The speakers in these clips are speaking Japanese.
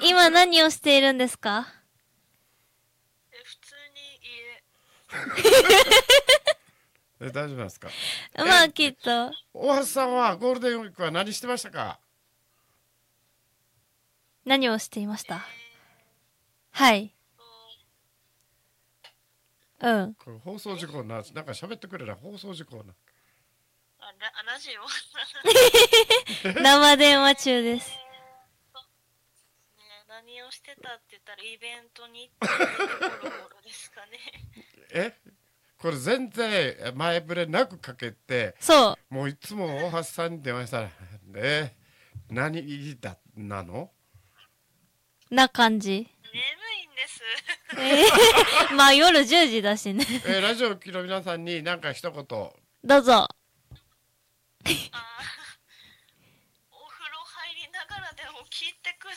今何をしているんですか？ 普通に家。 大丈夫なんですか？ まあきっと。 大橋さんはゴールデンウィークは何してましたか？ 何をしていました？はい。うん。 これ放送事故になる。なんか喋ってくれな。放送事故になる。 ラジオ生電話中です。 何をしてたって言ったらイベントに行ってゴロゴロですかね。 これ全然前触れなくかけて、 そう。 もういつも大橋さんに電話したら、何だなのな感じ。 眠いんです。 まあ夜10時だしね。 ラジオ機の皆さんに何か一言。 どうぞ。 お風呂入りながらでも聞いてく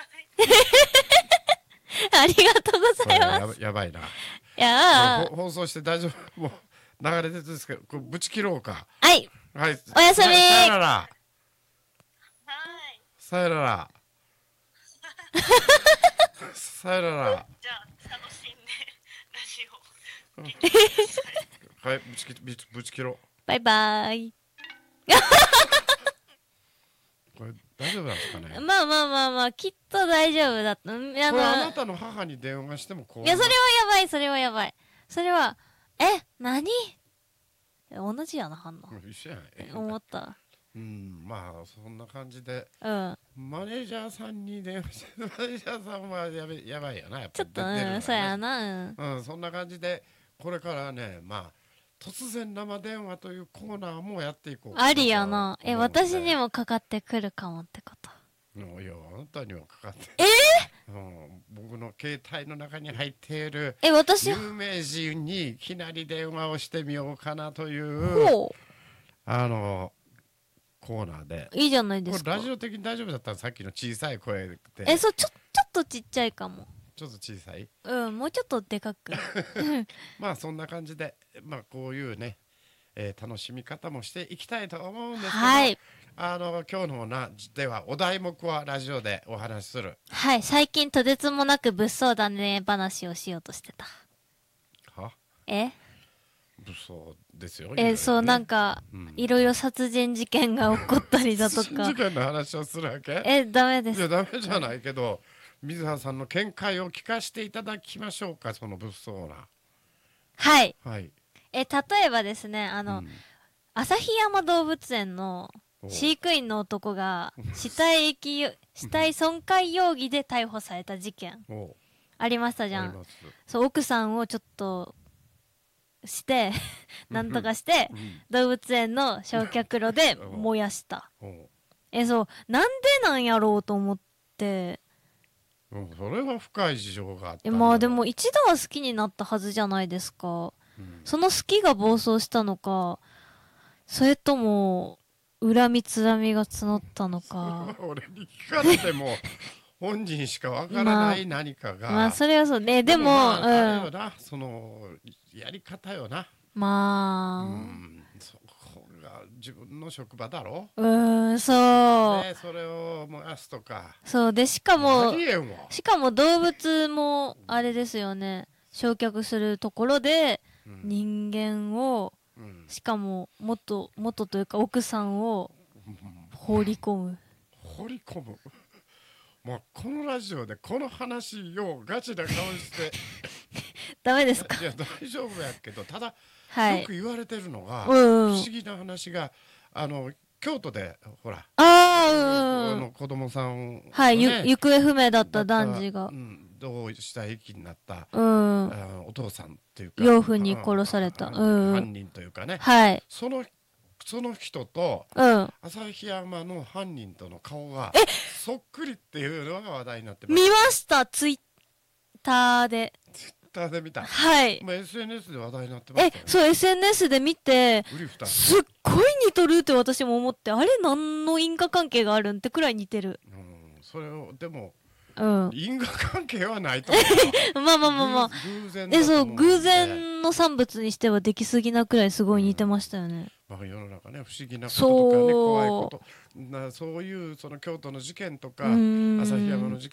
ださい。 ありがとうございます。 やばいな。放送して大丈夫？もう流れてるんですけど、これぶち切ろうか。 はい。 はい。 おやすみ。 さよなら。 はい。 さよなら。さよなら。 じゃあ楽しんでラジオ聞いてください。 はい、ぶち切ろう。 バイバイ。 これ大丈夫なんですかね。 まあまあまあまあ、きっと大丈夫だった。 これあなたの母に電話してもこう。 いや、それはやばい、それはやばい。それは、何同じやな、反応。 一緒やない。 思った。 まあそんな感じで、 うん。 マネージャーさんに電話して、マネージャーさんはやばいよな、やっぱちょっと、そうやな、 そんな感じで、これからね、まあ突然生電話というコーナーもやっていこうかな。 ありやな。私にもかかってくるかもってこと。 いや、あなたにはかかって。僕の携帯の中に入っている有名人にいきなり電話をしてみようかなというコーナーで。 いいじゃないですか。 これラジオ的に大丈夫だったの？さっきの小さい声で。 ちょっとちっちゃいかも。 ちょっと小さい？ もうちょっとでかく。 まあそんな感じで、まあこういうね、楽しみ方もしていきたいと思うんですけど、 はい。 今日のではお題目はラジオでお話しする。 はい、最近とてつもなく物騒だね話をしようとしてた。 は？物騒ですよ。 そう、なんか、いろいろ殺人事件が起こったりだとか。 殺人事件の話をするわけ？ ダメです。 いや、ダメじゃないけど、水原さんの見解を聞かせていただきましょうか、その物騒な。 はい。 はい。 例えばですね、旭山動物園の飼育員の男が死体損壊容疑で逮捕された事件ありましたじゃん。そう、奥さんをちょっとしてなんとかして動物園の焼却炉で燃やした。そうなんでなんやろうと思って。 それは深い事情があった。 まあでも一度は好きになったはずじゃないですか。その好きが暴走したのか、それとも恨みつらみが募ったのか。 俺に聞かれても本人しかわからない何かが。 まあそれはそうね。でも、 あれよな、そのやり方よな。 まあ。 そこが自分の職場だろ。 そう。 でそれを燃やすとか。 そうで、しかも動物もあれですよね。焼却するところで人間を、しかも元というか奥さんを放り込む。 まあこのラジオでこの話をガチな顔してダメですか？ いや大丈夫やけど、ただ、よく言われてるのが、不思議な話が京都でほら子供さん、 行方不明だった男児がどうした駅になった、お父さんっていうか養父に殺された犯人というかね、その人と旭山の犯人との顔がそっくりっていうのが話題になってます。 見ました、ツイッターで。 見た。 はい。 SNS で話題になってましたよね。 そう SNS で見て、すっごい似とるって私も思って、あれ何の因果関係があるんってくらい似てる。 それをでも因果関係はないと思う。まあまあまあまあ。そう偶然の産物にしてはできすぎなくらいすごい似てましたよね。 世の中ね、不思議なこととかね、怖いこと、そういうその京都の事件とか旭山の事